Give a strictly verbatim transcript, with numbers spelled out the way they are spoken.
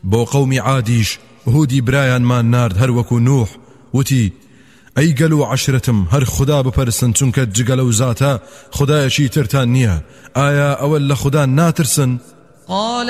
بۆ قەومی عادیش هودی برایانمان نارد هەروەکو نوح وتی ئەی گەل و عەشرەتم هەر خوددا بپەرستن چونکە جگەلە و زاتە خودایەکی ترتان نییە ئایا ئەوە لە خوددا ناترسن؟ قال